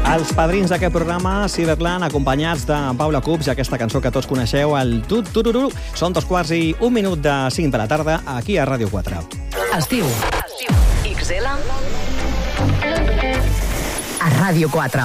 Els padrins d'aquest programa, Ciberland, acompanyats de Paula Cubs i aquesta cançó que tots coneixeu, el Tut-Tururu. Són 2:15 de 5 de la tarda, aquí a Ràdio 4. Estiu. XL a Ràdio 4.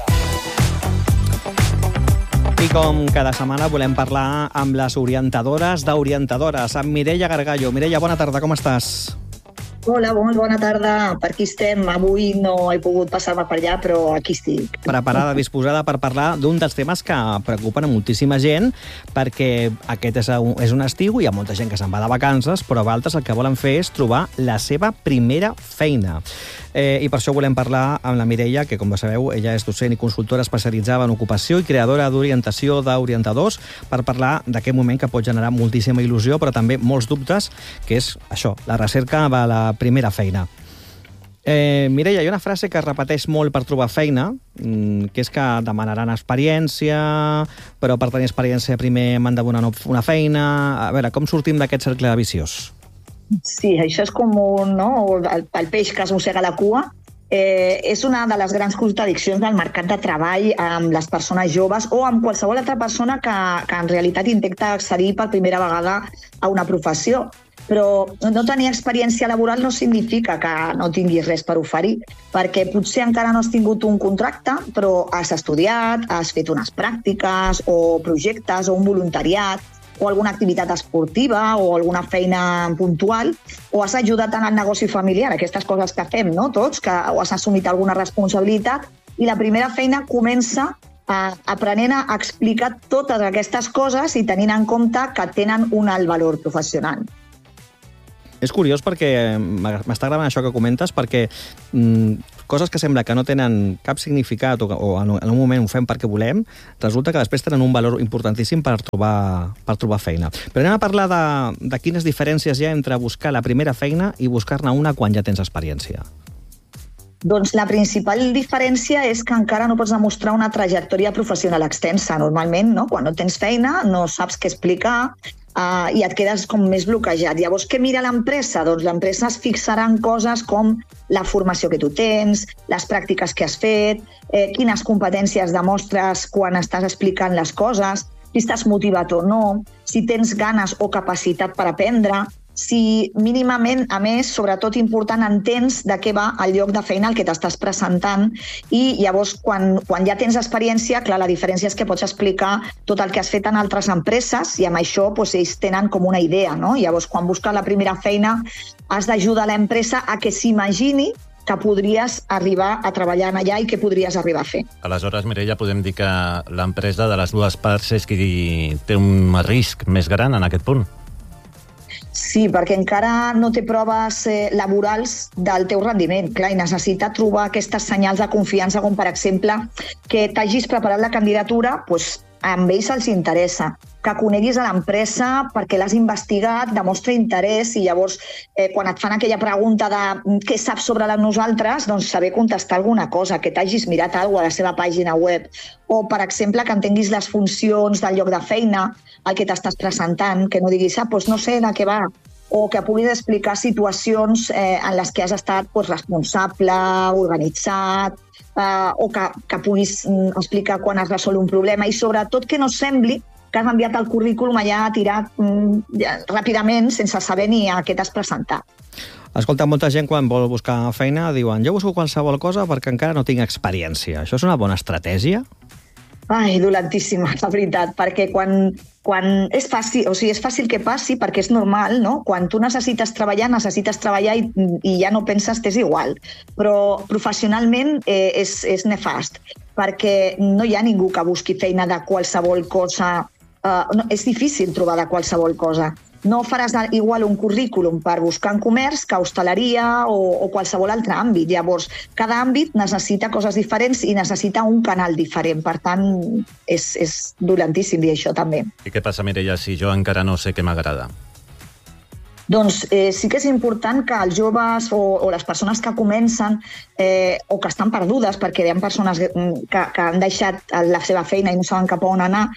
I com cada setmana volem parlar amb les orientadores d'orientadores, amb Mireia Gargallo. Mireia, bona tarda, com estàs? Hola, molt bona tarda. Per aquí estem. Avui no he pogut passar-me per allà, però aquí estic. Preparada, disposada per parlar d'un dels temes que preocupen a moltíssima gent, perquè aquest és un estiu, hi ha molta gent que se'n va de vacances, però altres el que volen fer és trobar la seva primera feina. I per això volem parlar amb la Mireia, que, com sabeu, ella és docent i consultora especialitzada en ocupació i creadora d'orientació d'orientadors, per parlar d'aquest moment que pot generar moltíssima il·lusió, però també molts dubtes, que és això, la recerca de la primera feina. Mireia, hi ha una frase que es repeteix molt per trobar feina, que és que demanaran experiència, però per tenir experiència primer m'han de donar una feina. A veure, com sortim d'aquest cercle viciós? Sí, això és com el peix que es mossega la cua. És una de les grans contradiccions del mercat de treball amb les persones joves o amb qualsevol altra persona que en realitat intenta accedir per primera vegada a una professió. Però no tenir experiència laboral no significa que no tinguis res per oferir, perquè potser encara no has tingut un contracte, però has estudiat, has fet unes pràctiques o projectes o un voluntariat, o alguna activitat esportiva o alguna feina puntual, o has ajudat en el negoci familiar, aquestes coses que fem, no? Tots, o has assumit alguna responsabilitat, i la primera feina comença aprenent a explicar totes aquestes coses i tenint en compte que tenen un alt valor professional. És curiós perquè m'està agradant això que comentes, perquè coses que sembla que no tenen cap significat o en un moment ho fem perquè volem, resulta que després tenen un valor importantíssim per trobar feina. Però anem a parlar de quines diferències hi ha entre buscar la primera feina i buscar-ne una quan ja tens experiència. Doncs la principal diferència és que encara no pots demostrar una trajectòria professional extensa. Normalment, no? Quan no tens feina, no saps què explicar, i et quedes com més bloquejat. Llavors, què mira l'empresa? Doncs l'empresa es fixarà en coses com la formació que tu tens, les pràctiques que has fet, quines competències demostres quan estàs explicant les coses, si estàs motivat o no, si tens ganes o capacitat per aprendre, si mínimament, a més, sobretot important, entens de què va el lloc de feina al que t'estàs presentant, i llavors quan ja tens experiència, clar, la diferència és que pots explicar tot el que has fet en altres empreses i amb això ells tenen com una idea, no? Llavors, quan busques la primera feina, has d'ajudar l'empresa a que s'imagini que podries arribar a treballar allà i què podries arribar a fer. Aleshores, Mireia, podem dir que l'empresa de les dues parts és qui té un risc més gran en aquest punt? Sí, perquè encara no té proves laborals del teu rendiment. Clar, i necessita trobar aquestes senyals de confiança, com per exemple que t'hagis preparat la candidatura, amb ells els interessa, que coneguis a l'empresa perquè l'has investigat, demostra interès, i llavors quan et fan aquella pregunta de què saps sobre nosaltres, doncs saber contestar alguna cosa, que t'hagis mirat alguna cosa a la seva pàgina web, o per exemple que entenguis les funcions del lloc de feina al que t'estàs presentant, que no diguis, no sé de què va, o que puguis explicar situacions en les que has estat responsable, organitzat, o que puguis explicar quan has resolt un problema, i sobretot que no sembli que has enviat el currículum allà tirat ràpidament sense saber ni a què t'has presentat. Escolta, molta gent quan vol buscar feina diuen jo busco qualsevol cosa perquè encara no tinc experiència. Això és una bona estratègia? Ai, dolentíssima, la veritat, perquè quan és fàcil, és fàcil que passi perquè és normal, no? Quan tu necessites treballar i ja no penses, t'és igual. Però professionalment és nefast, perquè no hi ha ningú que busqui feina de qualsevol cosa. És difícil trobar de qualsevol cosa. No faràs igual un currículum per buscar en comerç que hostaleria o qualsevol altre àmbit. Llavors, cada àmbit necessita coses diferents i necessita un canal diferent. Per tant, és dolentíssim dir això també. I què passa, Mireia, si jo encara no sé què m'agrada? Doncs sí que és important que els joves o les persones que comencen o que estan perdudes, perquè hi ha persones que han deixat la seva feina i no saben cap a on anar,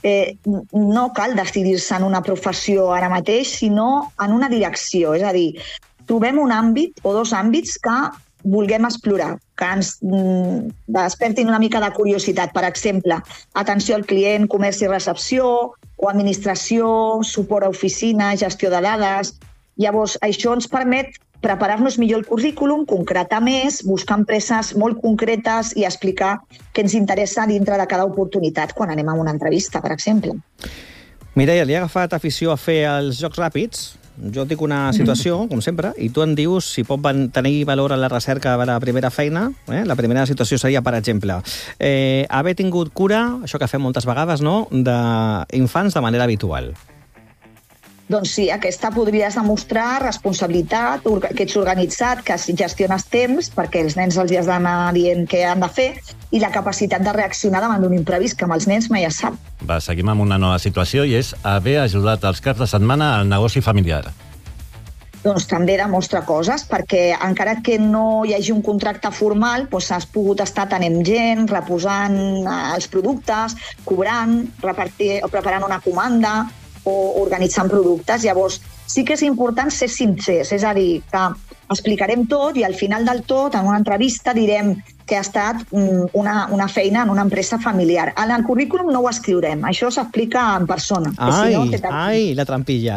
no cal decidir-se en una professió ara mateix, sinó en una direcció. És a dir, trobem un àmbit o dos àmbits que vulguem explorar, que ens despertin una mica de curiositat. Per exemple, atenció al client, comerç i recepció, o administració, suport a oficina, gestió de dades. Llavors, això ens permet preparar-nos millor el currículum, concretar més, buscar empreses molt concretes i explicar què ens interessa dintre de cada oportunitat quan anem a una entrevista, per exemple. Mireia, li ha agafat afició a fer els jocs ràpids. Jo et dic una situació, com sempre, i tu em dius si pot tenir valor en la recerca de la primera feina. La primera situació seria, per exemple, haver tingut cura, això que fem moltes vegades, no?, d'infants de manera habitual. Doncs sí, aquesta podries demostrar responsabilitat, que ets organitzat, que gestiones temps, perquè els nens els has d'anar dient què han de fer, i la capacitat de reaccionar davant d'un imprevist, que amb els nens mai es sap. Va, seguim amb una nova situació, i és haver ajudat els caps de setmana al negoci familiar. Doncs també demostra coses, perquè encara que no hi hagi un contracte formal, doncs has pogut estar atenent gent, reposant els productes, cobrant, preparant una comanda, o organitzant productes. Llavors, sí que és important ser sincers, és a dir, que explicarem tot i al final del tot, en una entrevista, direm que ha estat una feina en una empresa familiar. En el currículum no ho escriurem, això s'explica en persona. Ai, la trampilla.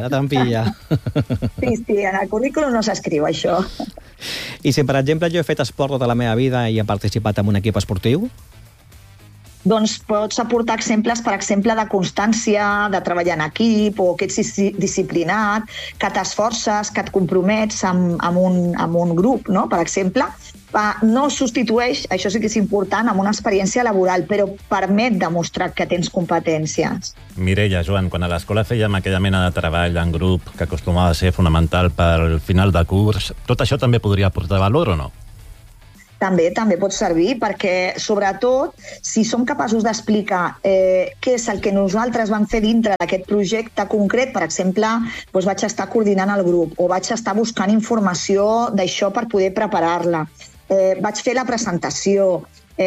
Sí, en el currículum no s'escriu això. I si, per exemple, jo he fet esport tota la meva vida i he participat en un equip esportiu? Doncs pots aportar exemples, per exemple, de constància, de treballar en equip, o que ets disciplinat, que t'esforces, que et compromets amb un grup, no?, per exemple. No substitueix, això sí que és important, amb una experiència laboral, però permet demostrar que tens competències. Mireia, Joan, quan a l'escola fèiem aquella mena de treball en grup que acostumava a ser fonamental pel final de curs, tot això també podria aportar valor o no? També pot servir, perquè, sobretot, si som capaços d'explicar què és el que nosaltres vam fer dintre d'aquest projecte concret, per exemple, doncs vaig estar coordinant el grup, o vaig estar buscant informació d'això per poder preparar-la, vaig fer la presentació,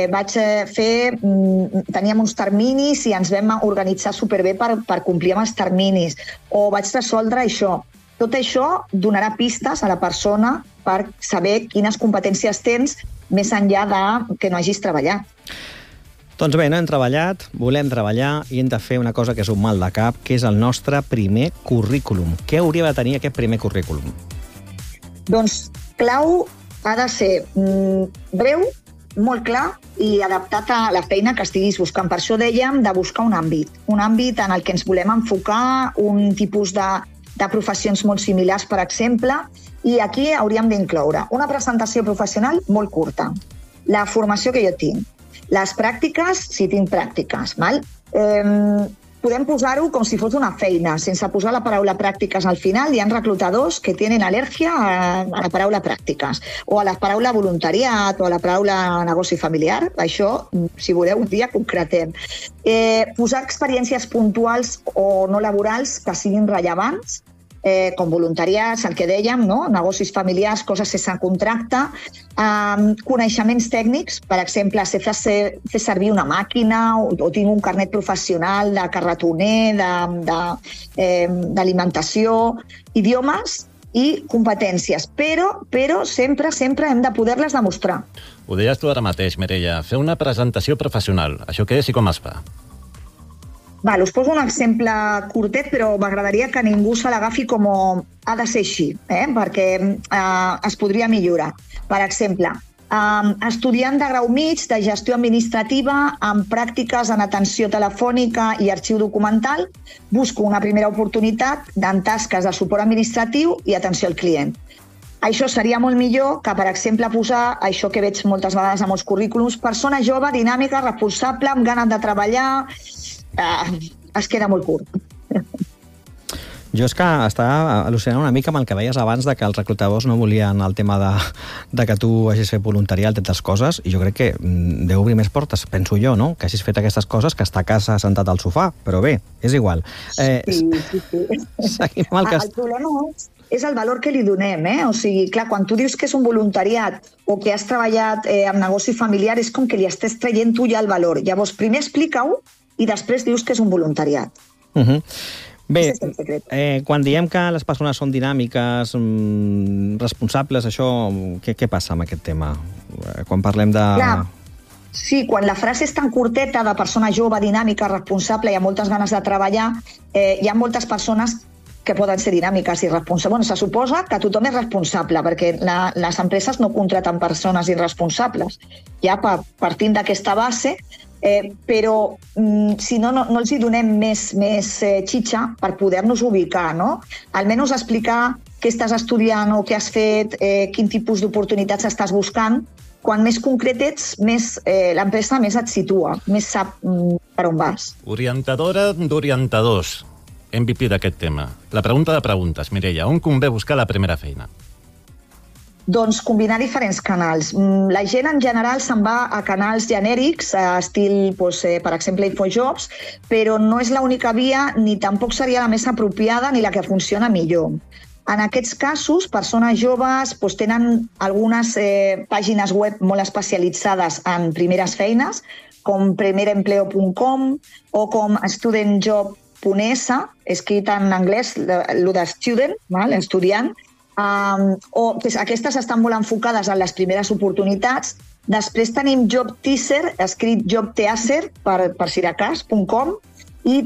teníem uns terminis i ens vam organitzar superbé per complir amb els terminis, o vaig resoldre això. Tot això donarà pistes a la persona per saber quines competències tens més enllà de que no hagis treballat. Doncs bé, no hem treballat, volem treballar i hem de fer una cosa que és un mal de cap, que és el nostre primer currículum. Què hauria de tenir aquest primer currículum? Doncs clau ha de ser breu, molt clar i adaptat a la feina que estiguis buscant. Per això dèiem de buscar un àmbit en el que ens volem enfocar, un tipus de professions molt similars, per exemple, i aquí hauríem d'incloure una presentació professional molt curta, la formació que jo tinc, les pràctiques, si tinc pràctiques, val? Podem posar-ho com si fos una feina, sense posar la paraula pràctiques al final. Hi ha reclutadors que tenen al·lèrgia a la paraula pràctiques, o a la paraula voluntariat, o a la paraula negoci familiar. Això, si voleu, un dia concretem. Posar experiències puntuals o no laborals que siguin rellevants, com voluntariats, el que dèiem, no? Negocis familiars, coses sense contracte, coneixements tècnics, per exemple, sé fer servir una màquina o tinc un carnet professional de carretoner, d'alimentació, idiomes i competències, però sempre hem de poder-les demostrar. Ho deies tu ara mateix, Mireia, fer una presentació professional, això què és i com es fa? Us poso un exemple curtet, però m'agradaria que ningú se l'agafi com ha de ser així, perquè es podria millorar. Per exemple, estudiant de grau mig de gestió administrativa amb pràctiques en atenció telefònica i arxiu documental, busco una primera oportunitat en tasques de suport administratiu i atenció al client. Això seria molt millor que, per exemple, posar això que veig moltes vegades en els currículums, persona jove, dinàmica, responsable, amb ganes de treballar. Es queda molt curt. Jo és que estava al·lucinant una mica amb el que deies abans de que els reclutadors no volien el tema de que tu hagis fet voluntariat, tantes coses, i jo crec que deu obrir més portes, penso jo, no? Que hagis fet aquestes coses que estar a casa sentat al sofà, però bé, és igual. Sí. Seguim amb el que... El problema és el valor que li donem, O sigui, clar, quan tu dius que és un voluntariat o que has treballat en negoci familiar, és com que li estàs traient tu ja el valor. Llavors, primer explica-ho i després dius que és un voluntariat. Bé, Ese es el secret. quan diem que les persones són dinàmiques, responsables, això, què passa amb aquest tema? Quan parlem de... Clar, sí, quan la frase és tan curteta de persona jove, dinàmica, responsable i amb moltes ganes de treballar, hi ha moltes persones que poden ser dinàmiques i responsables. Bueno, se suposa que tothom és responsable, perquè les empreses no contraten persones irresponsables. Ja partint d'aquesta base, però si no els hi donem més xitxa per poder-nos ubicar, no? Almenys explicar què estàs estudiant o què has fet, quin tipus d'oportunitats estàs buscant. Quan més concret ets, l'empresa més et situa, més sap per on vas. Orientadora d'orientadors, MVP d'aquest tema. La pregunta de preguntes, Mireia, on convé buscar la primera feina? Doncs combinar diferents canals. La gent en general se'n va a canals genèrics, estil, per exemple, InfoJobs, però no és l'única via ni tampoc seria la més apropiada ni la que funciona millor. En aquests casos, persones joves tenen algunes pàgines web molt especialitzades en primeres feines, com primerempleo.com o com studentjob.es, escrit en anglès, el de student, estudiant, aquestes estan molt enfocades en les primeres oportunitats. Després tenim Job Teaser, escrit jobteaser, per si de cas.com, i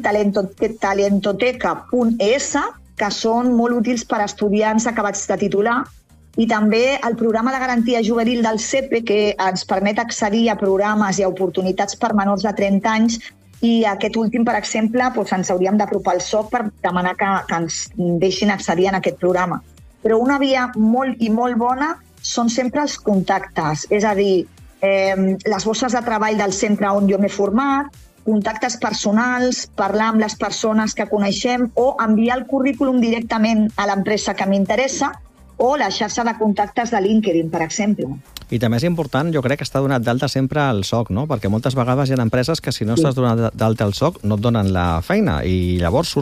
talentoteca.es, que són molt útils per a estudiants acabats de titular, i també el programa de garantia juvenil del CEPE, que ens permet accedir a programes i a oportunitats per menors de 30 anys, i aquest últim, per exemple, ens hauríem d'apropar al SOC per demanar que ens deixin accedir en aquest programa. Però una via molt i molt bona són sempre els contactes, és a dir, les bosses de treball del centre on jo m'he format, contactes personals, parlar amb les persones que coneixem o enviar el currículum directament a l'empresa que m'interessa o la xarxa de contactes de LinkedIn, per exemple. I també és important, jo crec, estar donat d'alta sempre al SOC, no? Perquè moltes vegades hi ha empreses que si no estàs donat d'alta al SOC no et donen la feina i llavors